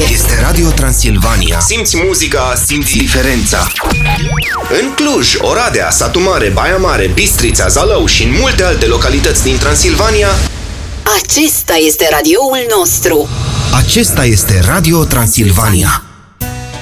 Este Radio Transilvania. Simți muzica, simți diferența. În Cluj, Oradea, Satu Mare, Baia Mare, Bistrița, Zalău și în multe alte localități din Transilvania. Acesta este radioul nostru. Acesta este Radio Transilvania.